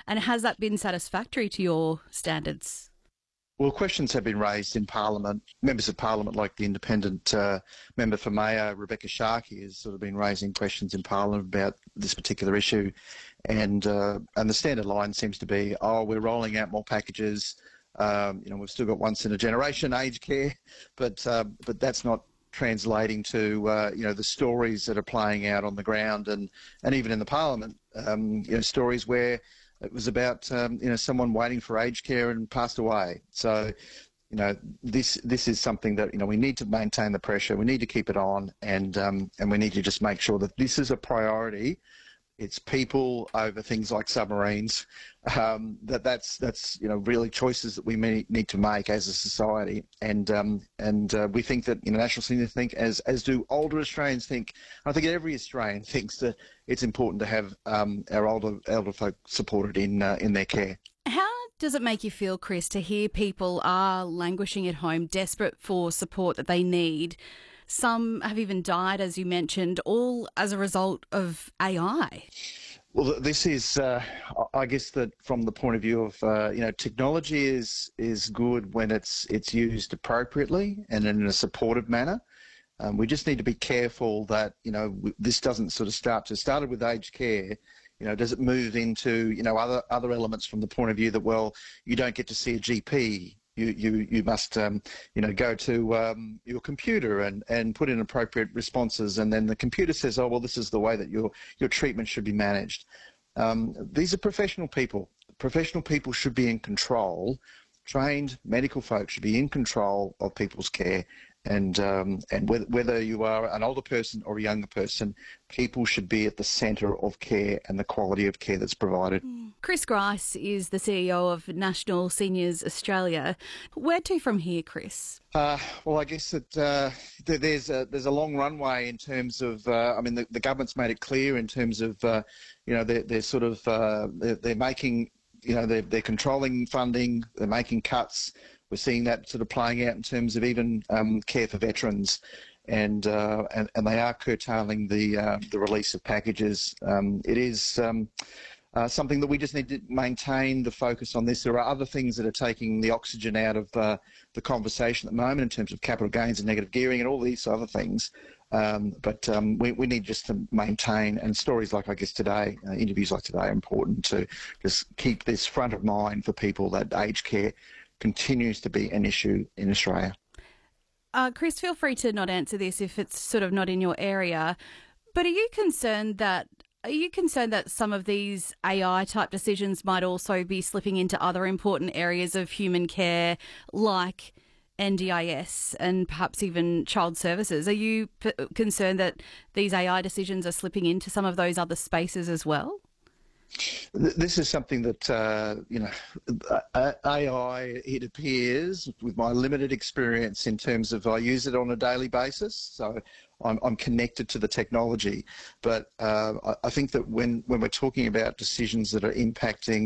And has that been satisfactory to your standards? Well, questions have been raised in Parliament. Members of Parliament, like the independent member for Mayor, Rebecca Sharkey, has sort of been raising questions in Parliament about this particular issue. And the standard line seems to be, oh, we're rolling out more packages. We've still got once in a generation aged care, but that's not translating to the stories that are playing out on the ground and even in the Parliament. Stories where it was about someone waiting for aged care and passed away. So this is something that we need to maintain the pressure. We need to keep it on, and we need to just make sure that this is a priority. It's people over things like submarines. That's really choices that we need to make as a society. And we think that National Seniors think, as do older Australians think. I think every Australian thinks that it's important to have our older folk supported in their care. How does it make you feel, Chris, to hear people are languishing at home, desperate for support that they need? Some have even died, as you mentioned, all as a result of AI. Well, this is, I guess, that from the point of view of, technology is good when it's used appropriately and in a supportive manner. We just need to be careful that, this doesn't sort of started with aged care. Does it move into, other elements from the point of view that, well, you don't get to see a GP. You must go to your computer and put in appropriate responses, and then the computer says, oh well, this is the way that your treatment should be managed. These are professional people. Professional people should be in control. Trained medical folk should be in control of people's care, and whether you are an older person or a younger person, people should be at the centre of care and the quality of care that's provided. Chris Grice is the CEO of National Seniors Australia. Where to from here, Chris? Well, I guess that there's a long runway in terms of. The government's made it clear in terms of they're sort of they're making they're controlling funding, they're making cuts. We're seeing that sort of playing out in terms of even care for veterans, and they are curtailing the release of packages. It is something that we just need to maintain the focus on this. There are other things that are taking the oxygen out of the conversation at the moment in terms of capital gains and negative gearing and all these other things. But we need just to maintain, and stories like, I guess, today, interviews like today are important to just keep this front of mind for people that aged care continues to be an issue in Australia. Chris, feel free to not answer this if it's sort of not in your area, but are you concerned that some of these AI type decisions might also be slipping into other important areas of human care, like NDIS and perhaps even child services? Are you concerned that these AI decisions are slipping into some of those other spaces as well? This is something that, AI, it appears, with my limited experience in terms of I use it on a daily basis, so I'm connected to the technology. But I think that when we're talking about decisions that are impacting